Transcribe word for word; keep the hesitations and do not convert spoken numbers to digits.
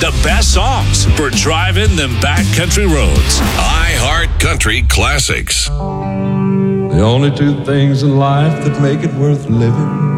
The best songs for driving them backcountry roads. iHeart Country Classics. The only two things in life that make it worth living